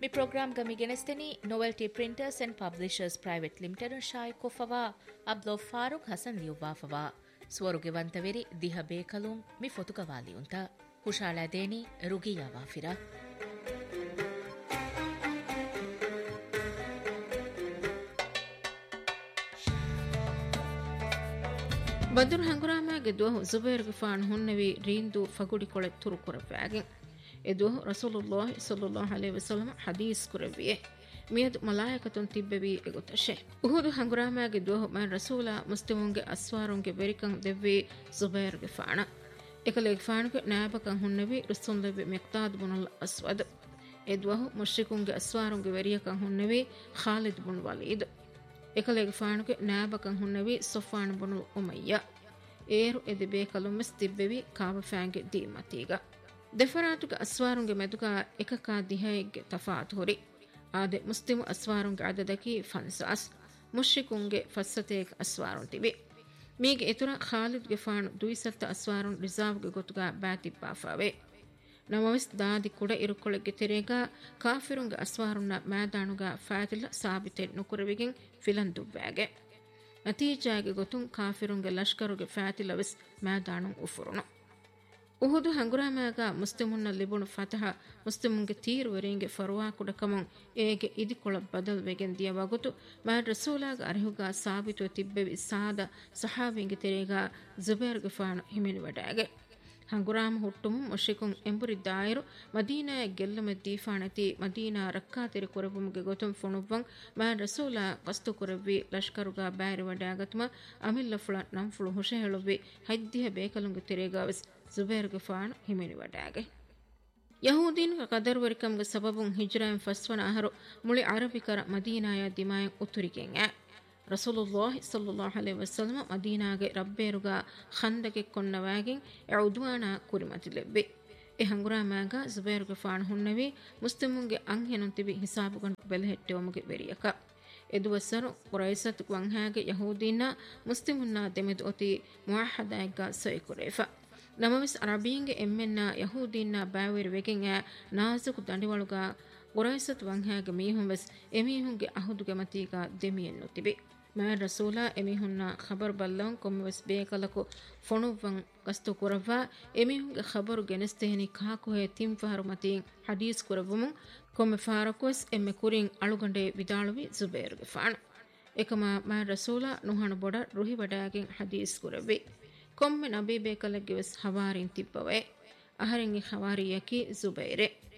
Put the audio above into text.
Mi program gami genesteni Novelty Printers and Publishers Private Limited shai kofawa Abdul Farooq Hasan liuwafawa Swaruge vantaveri diha bekalum mi fotukawali unta Hushala deni rugiya wafira Badur hanguramaage duwahu Zubair Gifan hunnevi rindu fagudi kole turu kurawagin eduwahu Rasulullah sallallahu alaihi wasallam hadis kurawiye miyadu malaikatun tibbevi egotashe uhudu hanguramaage duwahu man rasula muslimunge aswarunge berikan devvi Zubair Gifana ekale Gifanuge nabakan hunnevi Rasulullah miqdad bunul aswad eduwahu mushrikunge aswarunge berikan hunnevi Khalid bun Walid ekale Gifanuge nabakan hunnevi Safwan bun Umayya ಏರು ಎದೆ ಬೇಕಲುಮ್ಮೆಸ್ ತಿಬ್ಬೆವಿ ಕಾಬ ಫ್ಯಾಂಗೆ ದೀಮತೀಗ ದೆಫರಾತುಗ ಅಸ್ವಾರುಂಗೆ ಮೆದುಗ ಏಕಕಾ ದಿಹೈಗೆ ತಫಾತ್ ಹೊರಿ ಆದೆ Muslim ಅಸ್ವಾರುಂಗೆ ಅದದಕಿ ಫನ್ಸಾಸ್ ಮುಶ್ರಿಕುಂಗೆ ಫಸ್ಸತೇಗ ಅಸ್ವಾರುನ್ ತಿಬಿ ಮೀಗೆ ಎತುರ Khalid ಗೆಫಾಣು ದುಯಿಸತ್ತ ಅಸ್ವಾರುನ್ ರಿಜಾವ್ಗೆ ಗೊತುಗ ಬ್ಯಾತಿಪ್ಪಾಫಾವೆ ನಮವಿಸ್ ದಾದಿ ಕುಡ ಇರುಕೊಳೆಗೆ ತೆರೆಗ ಕಾಫಿರುಂಗೆ ಅಸ್ವಾರುನ್ನ ಮ್ಯಾದಾಣುಗ ಫಾತಿಲ್ಲ ಸಾಬಿತೆ ನುಕುರವಿಗಿನ್ ಫಿಲನ್ ದುವ್ವಾಗೆ ನತೀಜಾಗೆ ಗೊತ್ತುಂ ಕಾಫಿರುಂಗೆ ಲಷ್ಕರುಗೆ ಫ್ಯಾತಿಲವಿಸ್ ಮ್ಯಾದಾಣುಂ ಉಫುರುನು ಉಹುದು ಹಂಗುರಾಮಾಗ ಮುಸ್ಲಿಮುನ್ನ ಲಿಬುಣು ಫತಹ ಮುಸ್ಲಿಮುಂಗೆ ತೀರುವರಿಂಗೆ ಫರುವಾ ಕುಡಕಮುಂ ಏಗೆ ಇದಿಕೊಳ ಬದಲ್ ವೆಗೆನ್ ದಿಯವಾಗುತು mad ರಸೂಲಾಗ ಅರಿಹುಗ ಸಾಬಿತು ತಿಬ್ಬೆವಿ ಸಾದ ಸಹಾಬಿಂಗೆ ತೆರೆಗ Zubair ಗಫಾಣು ಹಿಮಿನಿ ವಡಾಗೆ ಹಂಗುರಾಮ ಹುಟ್ಟುಮು ಮುಶ್ರಿಕುಂ ಎಂಬುರಿ ದಾಯರು Madina ಗೆಲ್ಲಮ ದೀಫಾಣತಿ Madina ರಕ್ಕಾತಿರಿ ಕೊರಬುಮುಗೆ ಗೊತುಂ ಫುಣುವ್ವಂ man ರಸೂಲಾ ಕಸ್ತು ಕೊರವ್ವಿ ಲಷ್ಕರುಗ Beary ವಡಾಗತುಮ ಅಮಿಲ್ಲಫುಳ ನಂಫುಳು ಹುಷೆ ಹೇಳುವ್ವಿ ಹೈದ್ದಿಹ ಬೇಕಲುಂಗೆ ತಿರೆಗಾವಿಸ್ Zubair ಗಫಾಣು ಹಿಮಿನಿ ವಡಾಗೆ ಯಹೂದೀನ್ಗ ಕದರ್ವರಿಕಂಗೆ ಸಬಬುಂ ಹಿಜ್ರಾಯಂ ಫಸ್ವನ ಅಹರು ಮುಳಿ ಅರಬಿಕರ ಮದೀನಾಯ ದಿಮಾಯಂ ಉತ್ತುರಿಕೆಂ ರಸೂಲುಲ್ಲಾಹಿ ಸಲ್ಲಲ್ಲಾಹು ಅಲೈಹಿ ವಸಲ್ಲಮ ಮದೀನಾಗೆ ರಬ್ಬೇರುಗ ಖಂದಗೆ ಕೊನ್ನವಾಗಿನ್ ಉದ್ವಾನ ಕುರಿಮತಿಲೆಬ್ಬೆ A ಹಂಗುರಾಮಾಗ Zubair ಗಫಾನ್ ಹುನ್ನವಿ ಮುಸ್ಲಿಮುಂಗೆ ಅಂಹೆನುನ್ ತಿಬಿ ಹಿಸಾಬುಗನ್ ಬೆಲೆಹೆಟ್ಟೆವಮುಗೆ ವೆರಿಯಕ ಎದುವಸರು ಕುರೈಸತ್ ವಂಹಾಗೆ ಯಹೂದೀನ ಮುಸ್ಲಿಮುನ್ನ ದೆಮೆದು ಒತಿ ಮುವಹದಾಯ್ಗ ಸೈಕುರೇಫ ನಮವಿಸ್ ಅರಬೀಂಗೆ ಎಮ್ಮೆನ್ನ ಯಹೂದೀನ ಬಾವಿರ್ ವೆಗೆನ್ ನಾಜುಕು ದಂಡಿವಳುಗ ಕುರೈಸತ್ ವಂಹಾಗೆ ಮೀಹುಂವೆಸ್ ಎಮೀಹುಂಗೆ ಅಹುದುಗೆ ಮತೀಗ ದೆಮಿಯೆನ್ನು ತಿಬಿ man ರಸೂಲಾ ಎಮಿಹುನ್ನ ಖಬರ್ ಬಲ್ಲಂ ಕೊಮ್ಮೆಸ್ ಬೇಕಲಕು ಫೊಣುವ್ವಂ ಗಸ್ತು ಕುರವ್ವಾ ಎಮಿಹುಂಗೆ ಖಬರು ಗೆನೆಸ್ತೇನಿ ಕಾಕುಹೆ ತಿಂಫಹರು ಮತೀನ್ ಹದೀಸ್ ಕುರವ್ವಮು ಕೊಮ್ಮೆ ಫಾರಕ್ವೆಸ್ ಎಮ್ಮೆ ಕುರಿನ್ ಅಳುಗಂಡೆ ವಿದಾಳುವಿ ಜುಬೈರ್ಗೆ ಫಾಣು ekama ma rasula nuhanu boda ruhi wadagen hadis kurevi komme nabi bekalege wes hawarin tibbawe aharin e hawariyaki zubaire